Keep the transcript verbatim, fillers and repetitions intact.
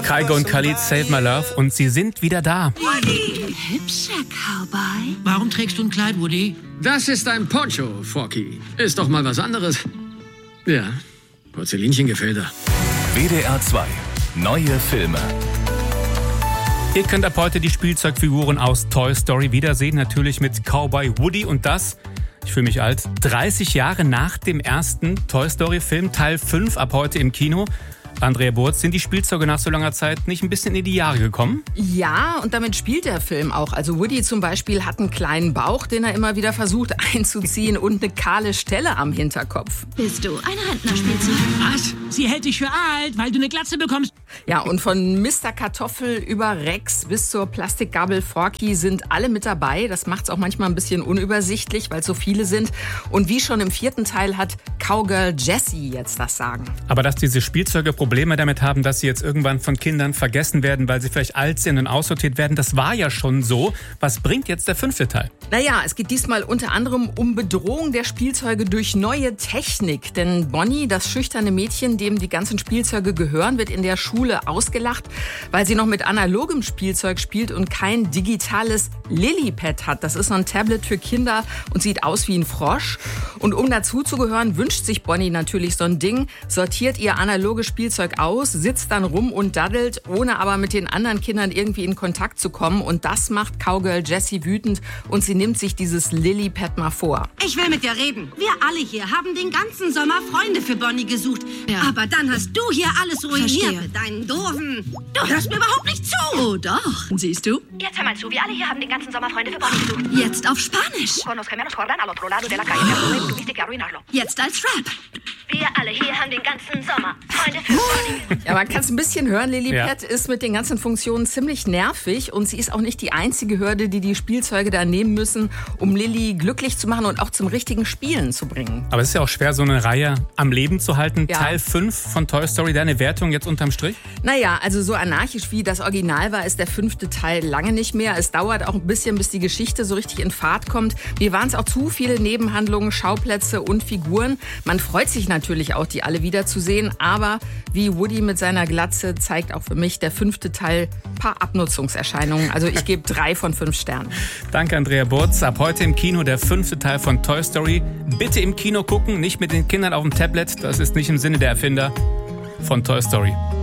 Kygo und Khalid, Save My Love. Und sie sind wieder da. Woody! Hübscher Cowboy. Warum trägst du ein Kleid, Woody? Das ist ein Poncho, Forky. Ist doch mal was anderes. Ja, Porzellinchen gefällt er. W D R zwei. Neue Filme. Ihr könnt ab heute die Spielzeugfiguren aus Toy Story wiedersehen. Natürlich mit Cowboy Woody und das, ich fühle mich alt, dreißig Jahre nach dem ersten Toy Story Film, Teil fünf, ab heute im Kino. Andrea Burz, sind die Spielzeuge nach so langer Zeit nicht ein bisschen in die Jahre gekommen? Ja, und damit spielt der Film auch. Also Woody zum Beispiel hat einen kleinen Bauch, den er immer wieder versucht einzuziehen und eine kahle Stelle am Hinterkopf. Bist du ein Rentnerspielzeug? Was? Sie hält dich für alt, weil du eine Glatze bekommst. Ja, und von Mister Kartoffel über Rex bis zur Plastikgabel Forky sind alle mit dabei. Das macht es auch manchmal ein bisschen unübersichtlich, weil es so viele sind. Und wie schon im vierten Teil hat Cowgirl Jessie jetzt das Sagen. Aber dass diese Spielzeuge Probleme damit haben, dass sie jetzt irgendwann von Kindern vergessen werden, weil sie vielleicht alt sind und aussortiert werden, das war ja schon so. Was bringt jetzt der fünfte Teil? Naja, es geht diesmal unter anderem um Bedrohung der Spielzeuge durch neue Technik. Denn Bonnie, das schüchterne Mädchen, dem die ganzen Spielzeuge gehören, wird in der Schule ausgelacht, weil sie noch mit analogem Spielzeug spielt und kein digitales Lillipad hat. Das ist so ein Tablet für Kinder und sieht aus wie ein Frosch. Und um dazuzugehören, wünscht sich Bonnie natürlich so ein Ding, sortiert ihr analoges Spielzeug aus, sitzt dann rum und daddelt, ohne aber mit den anderen Kindern irgendwie in Kontakt zu kommen. Und das macht Cowgirl Jessie wütend und sie nimmt sich dieses Lillipad mal vor. Ich will mit dir reden. Wir alle hier haben den ganzen Sommer Freunde für Bonnie gesucht. Ja. Aber dann hast du hier alles ruiniert Verstehe. mit deinen doofen... Du hörst mir überhaupt nicht zu. Oh doch, siehst du? Jetzt hör mal zu, wir alle hier haben den ganzen Sommer Freunde für Bonnie gesucht. Jetzt auf Spanisch. Jetzt als Rap. Wir alle hier haben den ganzen Sommer Freunde für Bonnie. Ja, man kann es ein bisschen hören. Lillipad Ja. ist mit den ganzen Funktionen ziemlich nervig und sie ist auch nicht die einzige Hürde, die die Spielzeuge da nehmen müssen, um Lilly glücklich zu machen und auch zum richtigen Spielen zu bringen. Aber es ist ja auch schwer, so eine Reihe am Leben zu halten. Ja. Teil fünf von Toy Story, deine Wertung jetzt unterm Strich? Naja, also so anarchisch wie das Original war, ist der fünfte Teil lange nicht mehr. Es dauert auch ein bisschen, bis die Geschichte so richtig in Fahrt kommt. Mir waren es auch zu viele Nebenhandlungen, Schauplätze und Figuren. Man freut sich natürlich auch, die alle wiederzusehen, aber wie Woody mit seiner Glatze zeigt auch für mich der fünfte Teil ein paar Abnutzungserscheinungen. Also ich gebe drei von fünf Sternen. Danke, Andrea Burz. Ab heute im Kino der fünfte Teil von Toy Story. Bitte im Kino gucken, nicht mit den Kindern auf dem Tablet. Das ist nicht im Sinne der Erfinder von Toy Story.